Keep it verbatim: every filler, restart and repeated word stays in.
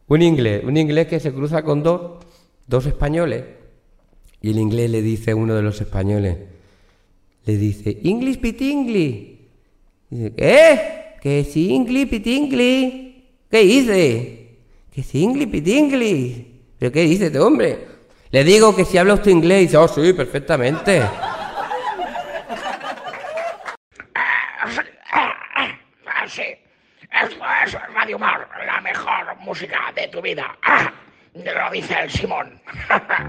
Un inglés, un inglés que se cruza con dos, dos españoles. Y el inglés le dice a uno de los españoles, le dice, English pitingli. Dice, ¿qué? Que si English pitingli. ¿Qué dice? Que si English pitingli. ¿Pero qué dice este hombre? Le digo que si habla usted inglés. Y dice, oh, sí, perfectamente. Sí, esto es Radio Mar, la mejor música de tu vida. Lo dice el Simón.